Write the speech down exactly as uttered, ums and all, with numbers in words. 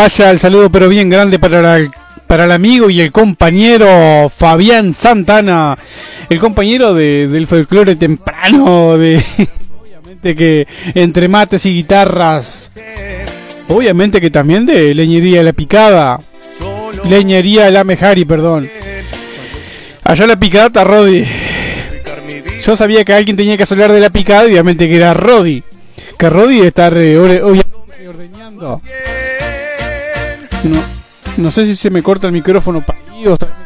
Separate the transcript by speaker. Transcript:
Speaker 1: vaya el saludo pero bien grande para el, para el amigo y el compañero Fabián Santana, el compañero de, del folclore temprano, de obviamente que entre mates y guitarras, obviamente que también de Leñería La Picada, Leñería La Mejari, perdón. Allá La Picada, Rodi. Yo sabía que alguien tenía que hablar de La Picada, obviamente que era Rodi. Que Rodi debe estar eh, obviamente ordeñando. No, no sé si se me corta el micrófono para ahí o